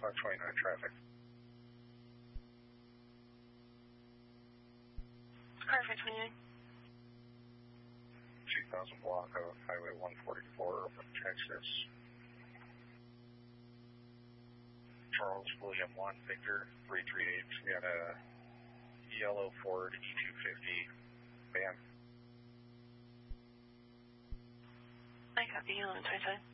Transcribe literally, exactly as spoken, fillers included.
five twenty-nine traffic. Car five twenty-nine. two thousand block of Highway one forty-four, open Texas. Charles William one Victor three three eight. We got a yellow Ford E two fifty van. I copy, yellow twenty-five.